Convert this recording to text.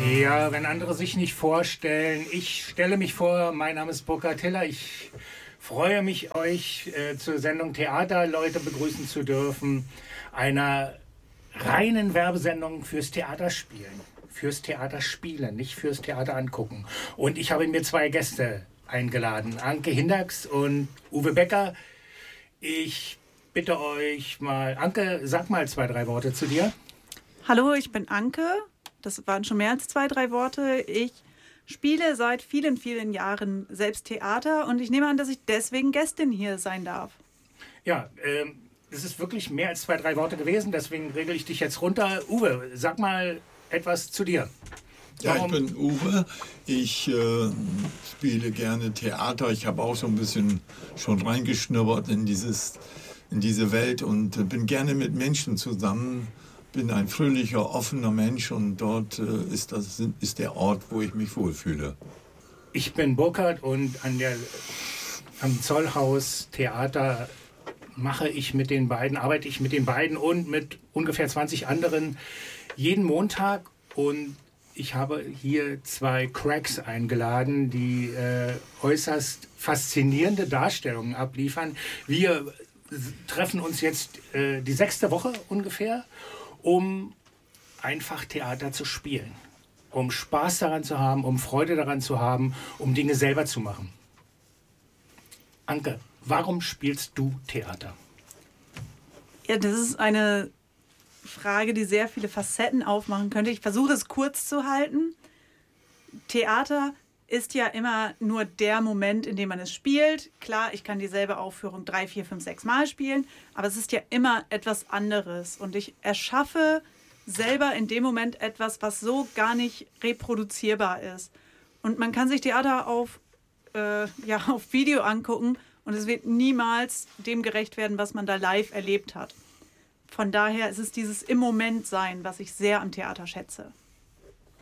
Ja, wenn andere sich nicht vorstellen, ich stelle mich vor, mein Name ist Burkhard Hiller. Ich freue mich, euch zur Sendung Theaterleute begrüßen zu dürfen. Einer reinen Werbesendung fürs Theaterspielen. Fürs Theaterspielen, nicht fürs Theater angucken. Und ich habe mir zwei Gäste eingeladen, Anke Hindax und Uwe Becker. Ich bitte euch mal, Anke, sag mal 2, 3 Worte zu dir. Hallo, ich bin Anke. Das waren schon mehr als 2, 3 Worte. Ich spiele seit vielen, vielen Jahren selbst Theater und ich nehme an, dass ich deswegen Gästin hier sein darf. Ja, es ist wirklich mehr als 2, 3 Worte gewesen, deswegen regle ich dich jetzt runter. Uwe, sag mal etwas zu dir. Ja, ich bin Uwe. Ich spiele gerne Theater. Ich habe auch so ein bisschen schon reingeschnuppert in diese Welt und bin gerne mit Menschen zusammen. Bin ein fröhlicher, offener Mensch und dort ist der Ort, wo ich mich wohlfühle. Ich bin Burkhard und am Zollhaus Theater arbeite ich mit den beiden und mit ungefähr 20 anderen jeden Montag. Und ich habe hier 2 Cracks eingeladen, die äußerst faszinierende Darstellungen abliefern. Wir treffen uns jetzt die 6. Woche ungefähr, um einfach Theater zu spielen, um Spaß daran zu haben, um Freude daran zu haben, um Dinge selber zu machen. Anke, warum spielst du Theater? Ja, das ist eine Frage, die sehr viele Facetten aufmachen könnte. Ich versuche es kurz zu halten. Theater ist ja immer nur der Moment, in dem man es spielt. Klar, ich kann dieselbe Aufführung 3, 4, 5, 6 Mal spielen, aber es ist ja immer etwas anderes. Und ich erschaffe selber in dem Moment etwas, was so gar nicht reproduzierbar ist. Und man kann sich Theater auf Video angucken und es wird niemals dem gerecht werden, was man da live erlebt hat. Von daher ist es dieses Im Moment sein, was ich sehr am Theater schätze.